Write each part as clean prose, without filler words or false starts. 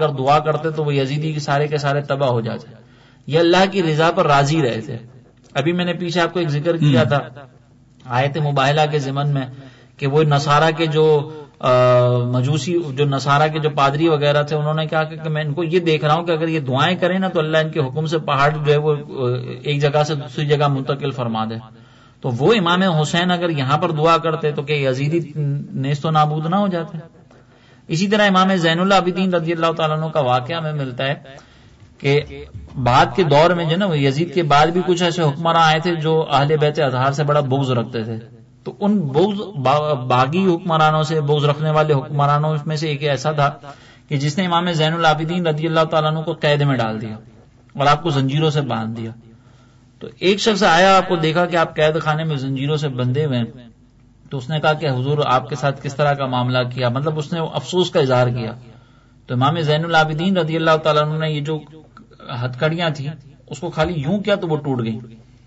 اگر دعا کرتے تو وہ یزیدی کے سارے تباہ ہو جاتے. یہ اللہ کی رضا پر راضی رہے تھے. ابھی میں نے پیچھے آپ کو ایک ذکر کیا تھا آیت مباہلہ کے ضمن میں کہ وہ نصارہ کے جو مجوسی جو نصارہ کے جو پادری وغیرہ تھے انہوں نے کہا کہ میں ان کو یہ دیکھ رہا ہوں کہ اگر یہ دعائیں کریں نا تو اللہ ان کے حکم سے پہاڑ جو ہے وہ ایک جگہ سے دوسری جگہ منتقل فرما دے. تو وہ امام حسین اگر یہاں پر دعا کرتے تو کہ یزیدی نیست و نابود نہ ہو جاتے. اسی طرح امام زین العابدین رضی اللہ تعالیٰ عنہ کا واقعہ ہمیں ملتا ہے کہ بعد کے دور میں جو نا وہ یزید کے بعد بھی کچھ ایسے حکمراں آئے تھے جو اہل بیت اطہار سے بڑا بغض رکھتے تھے. تو ان باغی حکمرانوں سے بغض رکھنے والے حکمرانوں میں سے ایک ایسا تھا کہ جس نے امام زین العابدین رضی اللہ تعالیٰ عنہ کو قید میں ڈال دیا اور آپ کو زنجیروں سے باندھ دیا. تو ایک شخص آیا, آپ کو دیکھا کہ آپ قید خانے میں زنجیروں سے بندھے ہوئے ہیں, تو اس نے کہا کہ حضور آپ کے ساتھ کس طرح کا معاملہ کیا, مطلب اس نے افسوس کا اظہار کیا. تو امام زین العابدین رضی اللہ تعالیٰ عنہ نے یہ جو ہتھکڑیاں تھیں اس کو خالی یوں کیا تو وہ ٹوٹ گئی.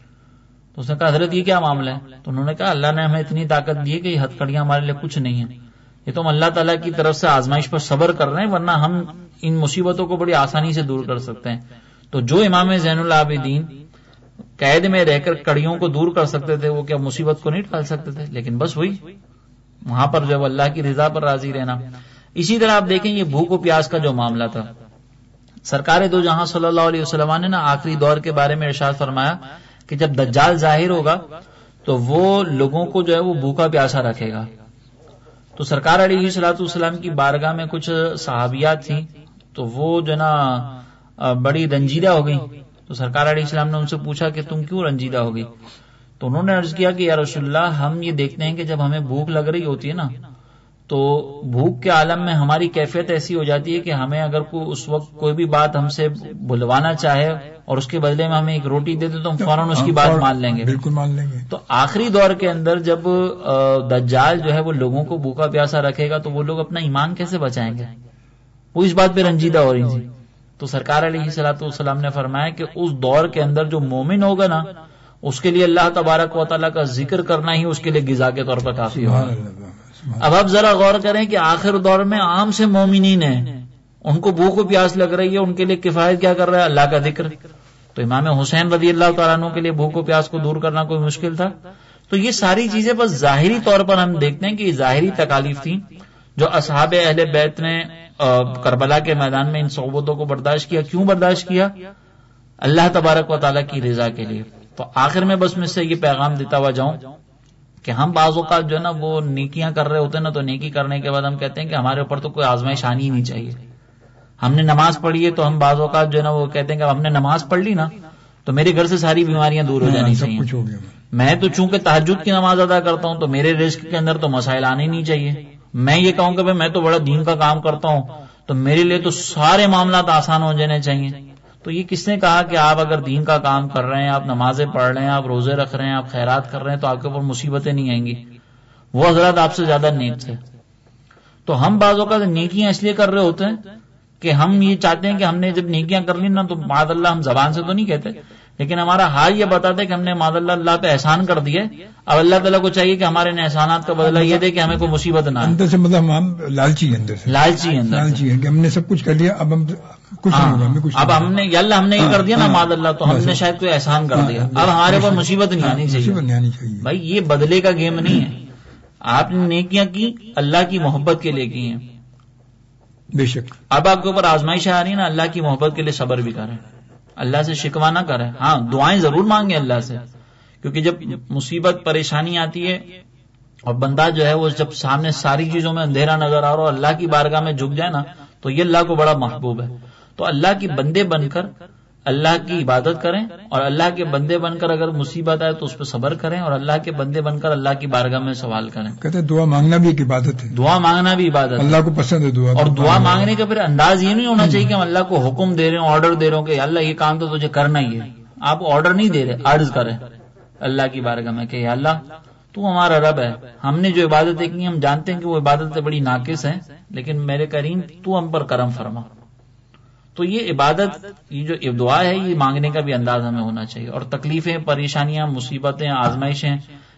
تو اس نے کہا حضرت یہ کیا معاملہ ہے؟ تو انہوں نے کہا اللہ نے ہمیں اتنی طاقت دی ہے کہ یہ ہتھکڑیاں ہمارے لیے کچھ نہیں ہیں, یہ تو ہم اللہ تعالیٰ کی طرف سے آزمائش پر صبر کر رہے ہیں, ورنہ ہم ان مصیبتوں کو بڑی آسانی سے دور کر سکتے ہیں. تو جو امام زین العابدین قید میں رہ کر کڑیوں کو دور کر سکتے تھے وہ کیا مصیبت کو نہیں ٹال سکتے تھے؟ لیکن بس وہی وہاں پر جو اللہ کی رضا پر راضی رہنا. اسی طرح آپ دیکھیں یہ بھوک و پیاس کا جو معاملہ تھا, سرکار دو جہاں صلی اللہ علیہ وسلم نے نا آخری دور کے بارے میں ارشاد فرمایا کہ جب دجال ظاہر ہوگا تو وہ لوگوں کو جو ہے وہ بھوکا پیاسا رکھے گا. تو سرکار علیہ الصلوۃ والسلام کی بارگاہ میں کچھ صحابیات تھیں, تو وہ جو نا بڑی رنجیدہ ہو گئی. تو سرکار علیہ السلام نے ان سے پوچھا کہ تم کیوں رنجیدہ ہو گئی؟ تو انہوں نے عرض کیا کہ یا رسول اللہ ہم یہ دیکھتے ہیں کہ جب ہمیں بھوک لگ رہی ہوتی ہے نا تو بھوک کے عالم میں ہماری کیفیت ایسی ہو جاتی ہے کہ ہمیں اگر اس وقت کوئی بھی بات ہم سے بلوانا چاہے اور اس کے بدلے میں ہمیں ایک روٹی دے دے تو ہم فوراً اس کی بات مان لیں گے, بالکل مان لیں گے. تو آخری دور کے اندر جب دجال جو ہے وہ لوگوں کو بھوکا پیاسا رکھے گا تو وہ لوگ اپنا ایمان کیسے بچائیں گے؟ وہ اس بات پہ رنجیدہ ہو رہی تھی. تو سرکار علیہ الصلوۃ والسلام نے فرمایا کہ اس دور کے اندر جو مومن ہوگا نا اس کے لیے اللہ تبارک و تعالیٰ کا ذکر کرنا ہی اس کے لیے غذا کے طور پر کافی ہوگا. اب آپ ذرا غور کریں کہ آخر دور میں عام سے مومنین ہیں, ان کو بھوک و پیاس لگ رہی ہے, ان کے لیے کفایت کیا کر رہا ہے؟ اللہ کا ذکر. تو امام حسین رضی اللہ تعالیٰ عنہ کے لیے بھوک و پیاس کو دور کرنا کوئی مشکل تھا؟ تو یہ ساری چیزیں بس ظاہری طور پر ہم دیکھتے ہیں کہ یہ ظاہری تکالیف تھیں جو اصحاب اہل بیت نے کربلا کے میدان میں ان صعوبتوں کو برداشت کیا. کیوں برداشت کیا؟ اللہ تبارک و تعالیٰ کی رضا کے لیے. تو آخر میں بس میں سے یہ پیغام دیتا ہوا جاؤں کہ ہم بعض اوقات جو ہے نا وہ نیکیاں کر رہے ہوتے ہیں نا, تو نیکی کرنے کے بعد ہم کہتے ہیں کہ ہمارے اوپر تو کوئی آزمائش آنی ہی نہیں چاہیے. ہم نے نماز پڑھی ہے تو ہم بعض اوقات جو ہے نا وہ کہتے ہیں کہ ہم نے نماز پڑھ لی نا تو میرے گھر سے ساری بیماریاں دور ہو جانی چاہیے. میں تو چونکہ تہجد کی نماز ادا کرتا ہوں تو میرے رزق کے اندر تو مسائل آنے ہی نہیں چاہیے. میں یہ کہوں کہ میں تو بڑا دین کا کام کرتا ہوں تو میرے لیے تو سارے معاملات آسان ہو جانے چاہیے. تو یہ کس نے کہا کہ آپ اگر دین کا کام کر رہے ہیں, آپ نمازیں پڑھ رہے ہیں, آپ روزے رکھ رہے ہیں, آپ خیرات کر رہے ہیں تو آپ کے اوپر مصیبتیں نہیں آئیں گی؟ وہ حضرات آپ سے زیادہ نیک تھے. تو ہم بعض اوقات نیکیاں اس لیے کر رہے ہوتے ہیں کہ ہم یہ چاہتے ہیں کہ ہم نے جب نیکیاں کر لی نا تو معاذ اللہ, ہم زبان سے تو نہیں کہتے لیکن ہمارا حال یہ بتاتا ہے کہ ہم نے معاذ اللہ پہ احسان کر دیا. اب اللہ تعالیٰ کو چاہیے کہ ہمارے احسانات کا بدلہ یہ دے کہ ہمیں کوئی مصیبت نہ اندر سے, مطلب ہم لالچی ہیں کہ ہم نے سب کچھ کر لیا, اب ہم کچھ اب ہم نے یا اللہ ہم نے یہ کر دیا نا معاذ اللہ تو ہم نے شاید کوئی احسان کر دیا, اب ہمارے اوپر مصیبت نہیں آنی چاہیے. بھائی یہ بدلے کا گیم نہیں ہے. آپ نے نیکیاں کی اللہ کی محبت کے لیے کی ہیں, بے شک. اب آپ کے اوپر آزمائشیں آ رہی ہیں نا, اللہ کی محبت کے لیے صبر بھی کریں, اللہ سے شکوہ نہ کریں. ہاں دعائیں ضرور مانگیں اللہ سے, کیونکہ جب مصیبت پریشانی آتی ہے اور بندہ جو ہے وہ جب سامنے ساری چیزوں میں اندھیرا نظر آ رہا ہو, اللہ کی بارگاہ میں جھک جائے نا تو یہ اللہ کو بڑا محبوب ہے. تو اللہ کی بندے بن کر اللہ کی عبادت کریں, اور اللہ کے بندے بن کر اگر مصیبت آئے تو اس پہ صبر کریں, اور اللہ کے بندے بن کر اللہ کی بارگاہ میں سوال کریں. کہتے ہیں دعا مانگنا بھی ایک عبادت ہے, دعا مانگنا بھی عبادت ہے, اللہ کو پسند ہے دعا. اور دعا مانگنے کا پھر انداز یہ نہیں ہونا چاہیے کہ ہم اللہ کو حکم دے رہے ہوں, آرڈر دے رہے ہوں کہ اللہ یہ کام تو تجھے کرنا ہی ہے. آپ آرڈر نہیں دے رہے, عرض کریں اللہ کی بارگاہ میں کہ یا اللہ تو ہمارا رب ہے, ہم نے جو عبادتیں کی ہم جانتے ہیں کہ وہ عبادتیں بڑی ناقص ہیں, لیکن میرے کریم تو ہم پر کرم فرما. تو یہ عبادت, یہ جو دعا ہے, یہ مانگنے کا بھی انداز ہمیں ہونا چاہیے. اور تکلیفیں, پریشانیاں, مصیبتیں, آزمائشیں,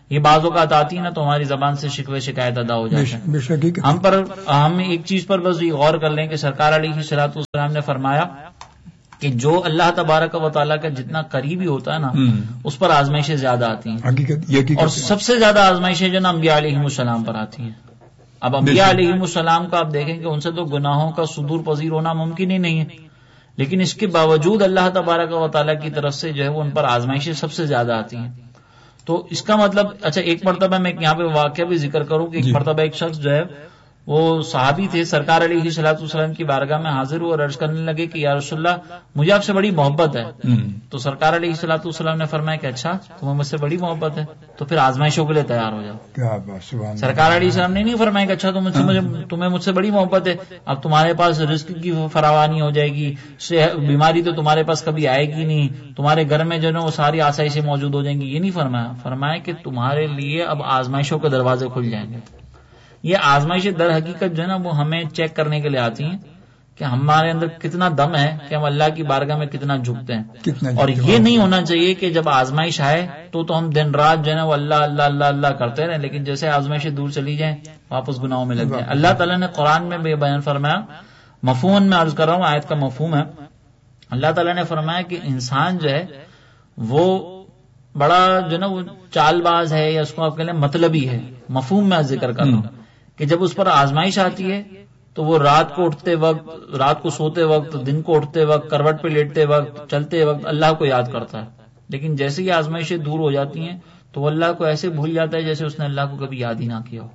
یہ بعض اوقات آتی ہے نا تو ہماری زبان سے شکوے شکایت ادا ہو جاتے ہیں. ہم ایک چیز پر بس یہ غور کر لیں کہ سرکار علیہ الصلوۃ والسلام نے فرمایا کہ جو اللہ تبارک و تعالیٰ کا جتنا قریبی ہوتا ہے نا اس پر آزمائشیں زیادہ آتی ہیں، اور سب سے زیادہ آزمائشیں جو نا انبیاء علیہ السلام پر آتی ہیں. اب انبیاء علیہ السلام کا آپ دیکھیں کہ ان سے تو گناہوں کا صدور پذیر ہونا ممکن ہی نہیں ہے، لیکن اس کے باوجود اللہ تبارک و تعالیٰ کی طرف سے جو ہے وہ ان پر آزمائشیں سب سے زیادہ آتی ہیں. تو اس کا مطلب اچھا ایک مرتبہ میں یہاں پہ واقعہ بھی ذکر کروں کہ ایک مرتبہ ایک شخص جو ہے وہ صحابی تھے، سرکار علیہ الصلوۃ والسلام کی بارگاہ میں حاضر ہوئے اور عرض کرنے لگے کہ یا رسول اللہ مجھے آپ سے بڑی محبت ہے. تو سرکار علیہ الصلوۃ والسلام نے فرمایا کہ اچھا تمہیں مجھ سے بڑی محبت ہے تو پھر آزمائشوں کے لیے تیار ہو جاؤ. سرکار علیہ السلام نے نہیں فرمایا کہ اچھا تمہیں مجھ سے بڑی محبت ہے، اب تمہارے پاس رزق کی فراوانی ہو جائے گی، بیماری تو تمہارے پاس کبھی آئے گی نہیں، تمہارے گھر میں جو ہے وہ ساری آسائشیں موجود ہو جائیں گی. یہ نہیں فرمایا، فرمایا کہ تمہارے لیے اب آزمائشوں کے دروازے کھل جائیں گے. یہ آزمائشیں در حقیقت جو ہے نا وہ ہمیں چیک کرنے کے لیے آتی ہیں کہ ہمارے اندر کتنا دم ہے کہ ہم اللہ کی بارگاہ میں کتنا جھکتے ہیں. اور یہ نہیں ہونا چاہیے کہ جب آزمائش آئے تو ہم دن رات جو ہے نا وہ اللہ اللہ اللہ اللہ کرتے رہیں، لیکن جیسے آزمائشیں دور چلی جائیں واپس گناہوں میں لگ جائیں. اللہ تعالیٰ نے قرآن میں بھی بیان فرمایا، مفہوم میں عرض کر رہا ہوں، آیت کا مفہوم ہے. اللہ تعالیٰ نے فرمایا کہ انسان جو ہے وہ بڑا جو ہے نا وہ چال باز ہے، یا اس کو آپ کہہ لیں مطلبی ہے. مفہوم میں ذکر کر رہا ہوں کہ جب اس پر آزمائش آتی ہے تو وہ رات کو اٹھتے وقت، رات کو سوتے وقت، دن کو اٹھتے وقت، کروٹ پہ لیٹتے وقت، چلتے وقت اللہ کو یاد کرتا ہے. لیکن جیسے ہی آزمائشیں دور ہو جاتی ہیں تو وہ اللہ کو ایسے بھول جاتا ہے جیسے اس نے اللہ کو کبھی یاد ہی نہ کیا ہو.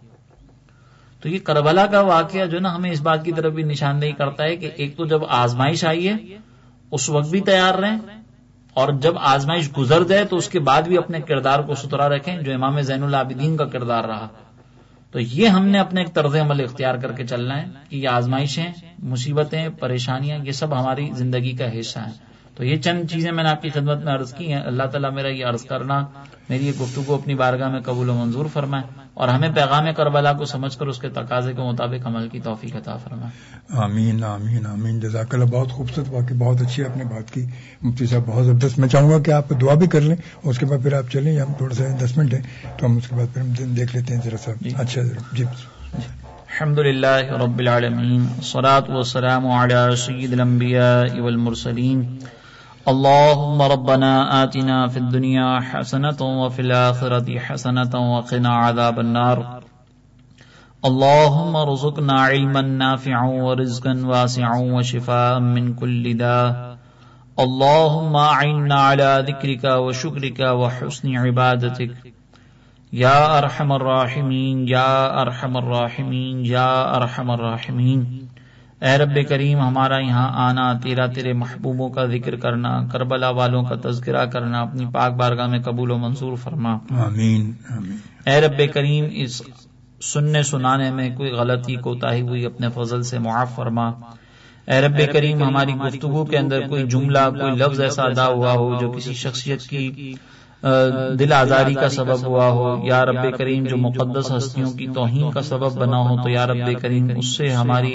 تو یہ کربلا کا واقعہ جو ہے نا ہمیں اس بات کی طرف بھی نشاندہی کرتا ہے کہ ایک تو جب آزمائش آئی ہے اس وقت بھی تیار رہیں، اور جب آزمائش گزر جائے تو اس کے بعد بھی اپنے کردار کو ستھرا رکھیں جو امام زین العابدین کا کردار رہا. تو یہ ہم نے اپنے ایک طرز عمل اختیار کر کے چلنا ہے کہ یہ آزمائشیں، مصیبتیں، پریشانیاں یہ سب ہماری زندگی کا حصہ ہیں. تو یہ چند چیزیں میں نے آپ کی خدمت میں عرض کی ہیں. اللہ تعالیٰ میرا یہ عرض کرنا، میری یہ گفتگو اپنی بارگاہ میں قبول و منظور فرمائے، اور ہمیں پیغام کربلا کو سمجھ کر اس کے تقاضے کے مطابق عمل کی توفیق عطا فرمائے. آمین آمین آمین. جزاک اللہ. بہت خوبصورت واقعی، بہت اچھی آپ نے بات کی مفتی صاحب، بہت زبردست. میں چاہوں گا کہ آپ دعا بھی کر لیں اور اس کے بعد پھر آپ چلیں. ہم تھوڑا سا 10 منٹ ہیں تو ہم اس کے بعد پھر ہم دیکھ لیتے ہیں ذرا سا. اچھا جی. الحمد للہ رب العالمین، والصلاة والسلام علی سید الانبیاء والمرسلین. اللهم ربنا آتنا في الدنيا حسنة وفي الآخرة حسنة وقنا عذاب النار. اللهم ارزقنا علما نافعا ورزقا واسعا وشفاء من كل داء. اللهم أعنا على ذكرك وشكرك وحسن عبادتك یا ارحم الراحمین یا ارحم الراحمین یا ارحم الراحمین. اے رب کریم، ہمارا یہاں آنا، تیرے محبوبوں کا ذکر کرنا، کربلا والوں کا تذکرہ کرنا اپنی پاک بارگاہ میں قبول و منظور فرما. آمین آمین. اے رب کریم، اس سننے سنانے میں کوئی غلطی کوتاہی ہوئی اپنے فضل سے معاف فرما. اے رب کریم، ہماری گفتگو کے اندر کوئی جملہ، کوئی لفظ ایسا ادا ہوا ہو جو کسی شخصیت کی دل آزاری کا سبب ہوا ہو، یا رب کریم جو مقدس ہستیوں کی توہین کا سبب بنا ہو، تو یا رب کریم اس سے ہماری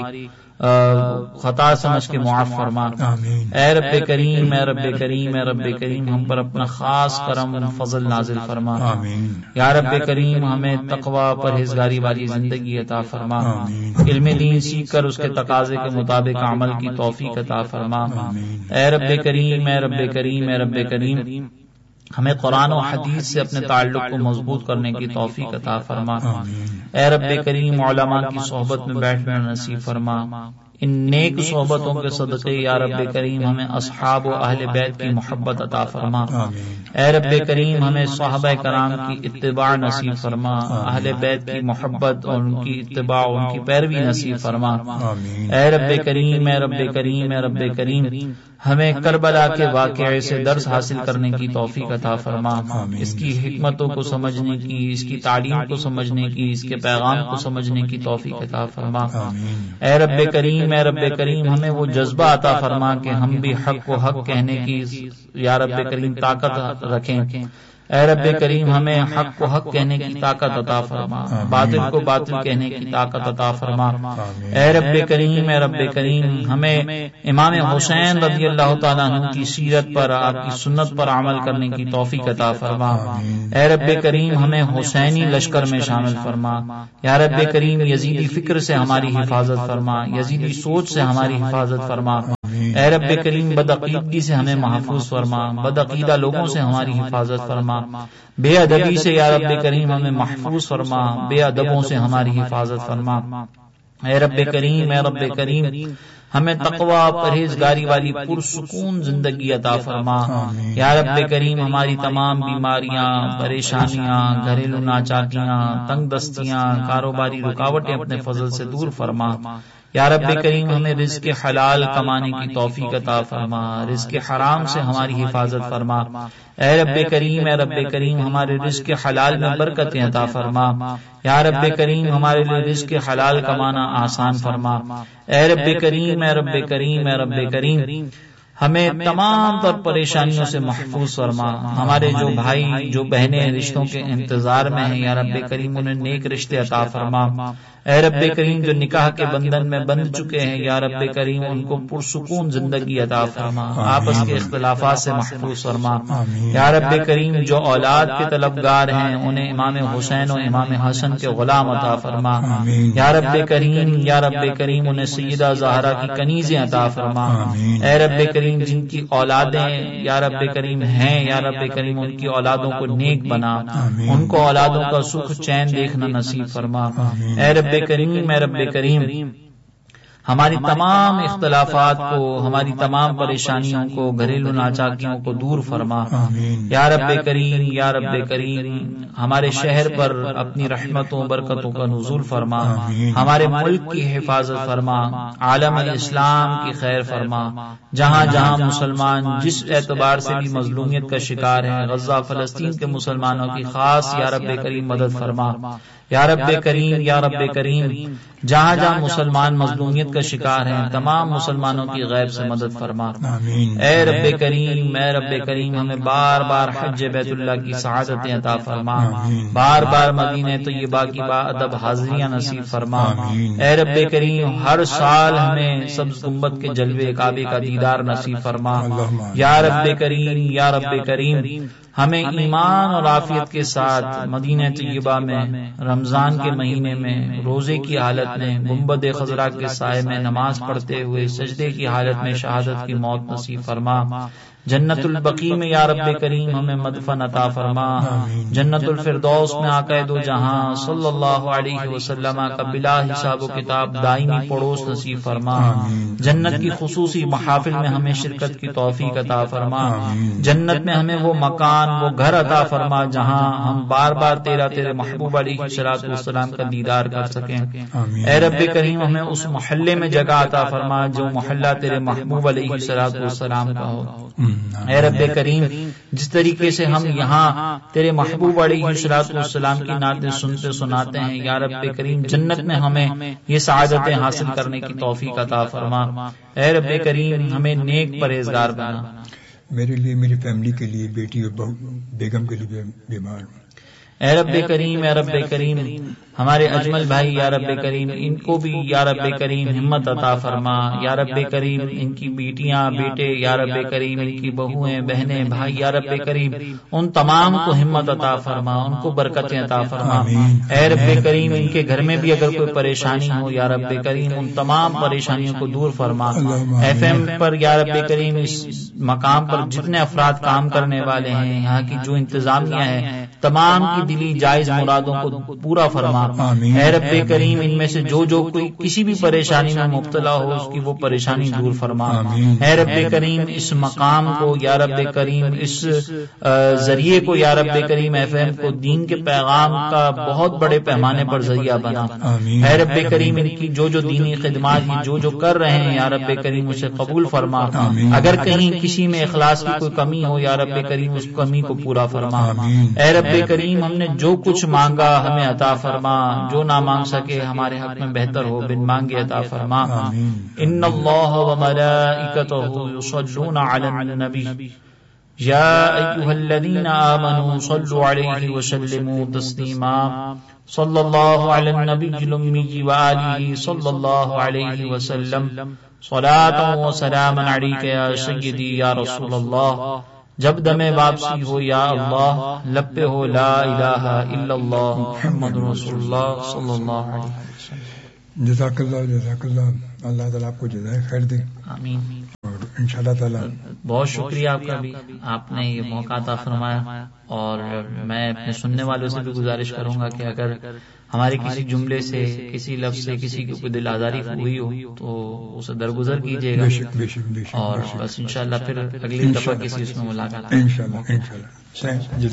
خطا سمجھ کے معاف فرما. اے رب کریم، اے رب کریم، اے رب کریم، ہم پر اپنا خاص کرم فضل نازل فرما. یا رب کریم، ہمیں تقوی پرہیزگاری والی زندگی عطا فرما. علم دین سیکھ کر اس کے تقاضے کے مطابق عمل کی توفیق عطا فرما. اے رب کریم، اے رب کریم، اے رب کریم، ہمیں قرآن و حدیث سے اپنے تعلق کو مضبوط کرنے کی توفیق عطا فرما. اے رب کریم، علماء کی صحبت میں بیٹھنا نصیب فرما. ان نیک صحبتوں کے صدقے یا رب کریم ہمیں اصحاب و اہل بیت کی محبت عطا فرما. اے رب کریم، ہمیں صحابہ کرام کی اتباع نصیب فرما، اہل بیت کی محبت اور ان کی اتباع، ان کی پیروی نصیب فرما. اے رب کریم، اے رب کریم، اے رب کریم، ہمیں کربلا کے واقعے سے درس حاصل کرنے کی توفیق عطا فرما. اس کی حکمتوں کو سمجھنے کی، اس کی تعلیم کو سمجھنے کی، اس کے پیغام کو سمجھنے کی توفیق عطا فرما. اے رب کریم، اے رب کریم، ہمیں وہ جذبہ عطا فرما کہ ہم بھی حق کو حق کہنے کی یا رب کریم طاقت رکھیں. اے رب کریم ہمیں حق کو حق کہنے کی طاقت عطا فرما، باطل کو باطل کہنے کی طاقت عطا فرما۔ اے رب کریم ہمیں امام حسین رضی اللہ تعالیٰ عنہ کی سیرت پر، آپ کی سنت پر عمل کرنے کی توفیق عطا فرما۔ اے رب کریم ہمیں حسینی لشکر میں شامل فرما۔ یا رب کریم یزیدی فکر سے ہماری حفاظت فرما، یزیدی سوچ سے ہماری حفاظت فرما۔ اے رب کریم بدعقیدگی سے ہمیں محفوظ فرما، بدعقیدہ لوگوں سے ہماری حفاظت فرما، بے ادبی سے یا رب کریم ہمیں محفوظ فرما، بے ادبوں سے ہماری حفاظت فرما۔ اے رب کریم ہمیں تقوی پرہیزگاری والی پرسکون زندگی عطا فرما۔ یا رب کریم ہماری تمام بیماریاں، پریشانیاں، گھریلو ناچاکیاں، تنگ دستیاں، کاروباری رکاوٹیں اپنے فضل سے دور فرما۔ یا رب کریم ہمیں رزق حلال کمانے کی توفیق عطا فرما، رزق حرام سے ہماری حفاظت فرما۔ اے رب کریم ہمارے رزق حلال میں برکتیں عطا فرما۔ یا رب کریم ہمارے لیے رزق حلال کمانا آسان فرما۔ اے رب کریم ہمیں تمام تر پریشانیوں سے محفوظ فرما۔ ہمارے جو بھائی، جو بہنیں رشتوں کے انتظار میں ہیں، یا رب کریم انہیں نیک رشتے عطا فرما۔ اے رب کریم جو نکاح کے بندھن میں بندھ چکے ہیں، یا رب کریم ان کو پرسکون زندگی عطا فرما، آپس کے اختلافات سے محفوظ فرما۔ یا رب کریم جو اولاد کے طلبگار ہیں، انہیں امام حسین و امام حسن کے غلام عطا فرما۔ یا رب کریم انہیں سیدہ زہرا کی کنیزیں عطا فرما۔ اے رب کریم جن کی اولادیں یا رب کریم ہیں، یا رب کریم ان کی اولادوں کو نیک بنا، ان کو اولادوں کا سکھ چین دیکھنا نصیب فرما۔ اے رب کریم ہماری تمام اختلافات کو، ہماری تمام پریشانیوں کو، گھریلو ناچاکیوں کو دور فرما۔ یا رب کریم ہمارے شہر پر اپنی رحمتوں برکتوں کا نزول فرما، ہمارے ملک کی حفاظت فرما، عالم اسلام کی خیر فرما۔ جہاں جہاں مسلمان جس اعتبار سے بھی مظلومیت کا شکار ہیں، غزہ فلسطین کے مسلمانوں کی خاص یا رب کریم مدد فرما۔ یا رب کریم جہاں جہاں مسلمان مظلومیت کا شکار ہیں، تمام مسلمانوں کی غیب سے مدد فرما۔ اے رب کریم ہمیں بار بار حج بیت اللہ کی سعادتیں عطا فرما، بار بار مدینہ طیبہ کی باادب حاضریاں نصیب فرما۔ اے رب کریم ہر سال ہمیں سبز گنبد کے جلوے کعبے کا دیدار نصیب فرما۔ یا رب کریم ہمیں ایمان اور عافیت کے ساتھ مدینہ طیبہ میں رمضان کے مہینے میں روزے کی حالت میں گنبد خضرا کے سائے میں نماز پڑھتے ہوئے سجدے کی حالت میں شہادت کی موت نصیب فرما۔ جنت البقیع میں یا رب کریم ہمیں مدفن عطا فرما۔ جنت الفردوس میں آقا دو جہاں صلی اللہ علیہ وسلم کا بلا حساب و کتاب دائمی پڑوس نصیب فرما۔ جنت کی خصوصی محافل میں ہمیں شرکت کی توفیق عطا فرما۔ جنت میں ہمیں وہ مکان، وہ گھر عطا فرما جہاں ہم بار بار تیرے محبوب علیہ الصلوۃ والسلام کا دیدار کر سکیں۔ اے رب کریم ہمیں اس محلے میں جگہ عطا فرما جو محلہ تیرے محبوب علیہ الصلوۃ والسلام کا ہو۔ اے رب کریم جس طریقے سے ہم یہاں تیرے محبوب علیہ الصلوۃ والسلام کی نعتیں سنتے سناتے ہیں، یا رب کریم جنت میں ہمیں یہ سعادتیں حاصل کرنے کی توفیق عطا فرما۔ اے رب کریم ہمیں نیک پرہیزگار بنا۔ میرے لیے، میری فیملی کے لیے، بیٹی اور بیگم کے لیے بیمار ہوں۔ اے رب کریم ہمارے اجمل بھائی یا رب کریم ان کو بھی یا رب کریم ہمت عطا فرما۔ یا رب کریم ان کی بیٹیاں بیٹے، یا رب کریم ان کی بہویں بہنیں بھائی، یا رب کریم ان تمام کو ہمت عطا فرما، ان کو برکتیں عطا فرما۔ اے رب کریم ان کے گھر میں بھی اگر کوئی پریشانی ہو، یا رب کریم ان تمام پریشانیوں کو دور فرما۔ ایف ایم پر یا رب کریم اس مقام پر جتنے افراد کام کرنے والے ہیں، یہاں کی جو انتظامیہ ہے، تمام کی دلی جائز مرادوں کو پورا فرما۔ اے رب کریم ان میں سے جو کوئی کسی بھی پریشانی میں مبتلا ہو، اس کی وہ پریشانی دور فرما۔ اے رب کریم اس مقام کو یا رب کریم اس ذریعے کو یا رب کریم ایف ایم کو دین کے پیغام کا بہت بڑے پیمانے پر ذریعہ بنا۔ اے رب کریم ان کی جو دینی خدمات جو کر رہے ہیں، یا رب کریم اسے قبول فرما۔ اگر کہیں کسی میں اخلاص کی کوئی کمی ہو، یا رب کریم اس کمی کو پورا فرما۔ اے رب کریم ہم نے جو کچھ مانگا ہمیں عطا فرما، جو نہ مانگ سکے ہمارے حق میں بہتر ہو بن مانگے عطا فرما۔ ان اللہ و ملائکتہ یصلون علی النبی یا ایھا الذین آمنوا صلوا علیہ وسلموا تسلیما صلی اللہ علی النبی الامی وآلہ صلی اللہ علیہ وسلم صلاۃ و سلام علیک یا سیدی یا رسول اللہ. جب دم واپسی ہو یا اللہ، لب پہ ہو لا الہ الا اللہ محمد رسول اللہ صلی اللہ علیہ وسلم. جزاک اللہ. اللہ تعالیٰ آپ کو جزائے خیر دے. آمین. اور انشاءاللہ تعالیٰ بہت شکریہ آپ کا بھی، آپ نے یہ موقع عطا فرمایا. اور میں اپنے سننے والوں سے بھی گزارش کروں گا کہ اگر ہمارے کسی جملے سے، کسی لفظ سے کسی کی کوئی دل آزاری ہوئی ہو تو اسے درگزر کیجیے گا. اور بس انشاءاللہ پھر اگلی دفعہ کسی اس میں ملاقات انشاءاللہ.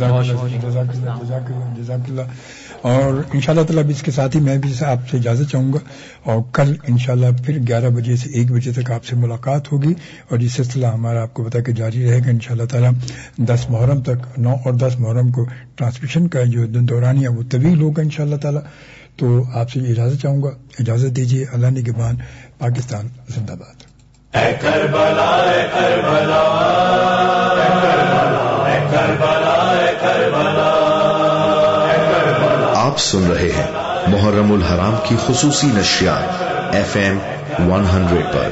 جزاک اللہ. اور انشاءاللہ تعالیٰ اس کے ساتھ ہی میں بھی آپ سے اجازت چاہوں گا، اور کل انشاءاللہ پھر 11 بجے سے 1 بجے تک آپ سے ملاقات ہوگی، اور یہ سلسلہ ہمارا آپ کو بتا کہ جاری رہے گا انشاءاللہ تعالیٰ 10 محرم تک. 9 اور 10 محرم کو ٹرانسمیشن کا جو دورانیہ وہ طویل ہوگا انشاءاللہ تعالیٰ. تو آپ سے اجازت چاہوں گا، اجازت دیجیے. اللہ نگہبان. پاکستان زندہ باد. اے کربلا اے کربلا اے کربلا اے کربلا اے کربلا اے کربلا. آپ سن رہے ہیں محرم الحرام کی خصوصی نشریات FM 100 پر.